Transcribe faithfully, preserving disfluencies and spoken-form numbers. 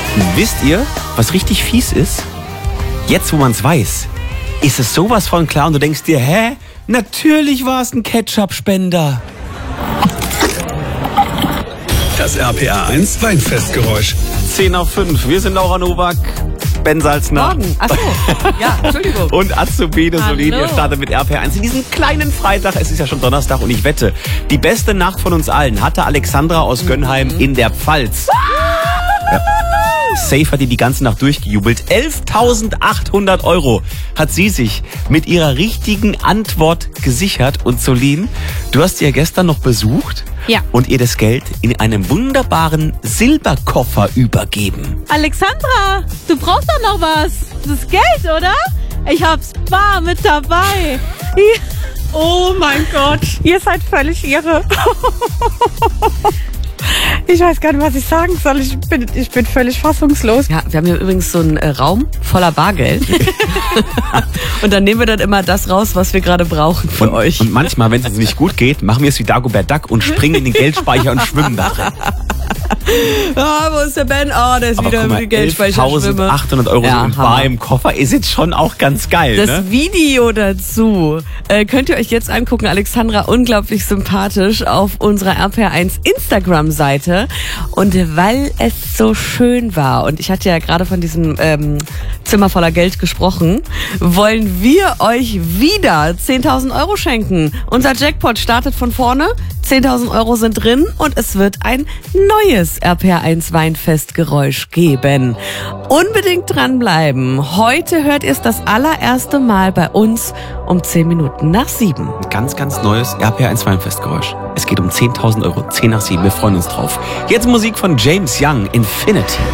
Wisst ihr, was richtig fies ist? Jetzt, wo man es weiß, ist es sowas von klar und du denkst dir, hä? Natürlich war es ein Ketchup-Spender. Das R P R eins Weinfestgeräusch. zehn nach fünf. Wir sind Laura Nowak, Ben Salzner. Morgen. Achso. Ja, Entschuldigung. Und Azubine Solin. Hallo. Ihr startet mit R P R eins in diesem kleinen Freitag. Es ist ja schon Donnerstag und ich wette, die beste Nacht von uns allen hatte Alexandra aus Gönnheim mhm. in der Pfalz. Ja. Safe hat die die ganze Nacht durchgejubelt. elftausendachthundert Euro hat sie sich mit ihrer richtigen Antwort gesichert. Und Solin, du hast sie ja gestern noch besucht. Ja. Und ihr das Geld in einem wunderbaren Silberkoffer übergeben. Alexandra, du brauchst doch noch was. Das ist Geld, oder? Ich hab's bar mit dabei. Oh mein Gott, ihr seid völlig irre. Ich weiß gar nicht, was ich sagen soll. Ich bin, ich bin völlig fassungslos. Ja, wir haben hier übrigens so einen äh, Raum voller Bargeld. Und dann nehmen wir dann immer das raus, was wir gerade brauchen für und, euch. Und manchmal, wenn es uns nicht gut geht, machen wir es wie Dagobert Duck und springen in den Geldspeicher und schwimmen darin. Ah, wo ist der Ben? Ah, oh, der ist Aber wieder guck mal, im Geldspeicher. elftausendachthundert Euro Ja, so im Hammer. Bar im Koffer ist jetzt schon auch ganz geil, Das ne? Video dazu äh, könnt ihr euch jetzt angucken. Alexandra, unglaublich sympathisch auf unserer R P R eins Instagram-Seite. Und weil es so schön war, und ich hatte ja gerade von diesem ähm, Zimmer voller Geld gesprochen, wollen wir euch wieder zehntausend Euro schenken. Unser Jackpot startet von vorne, zehntausend Euro sind drin und es wird ein neues R P R eins Weinfestgeräusch geben. Unbedingt dranbleiben. Heute hört ihr es das allererste Mal bei uns um zehn Minuten nach sieben. Ein ganz, ganz neues R P R eins Weinfestgeräusch. Es geht um zehntausend Euro, zehn nach sieben. Wir freuen uns drauf. Jetzt Musik von James Young, Infinity.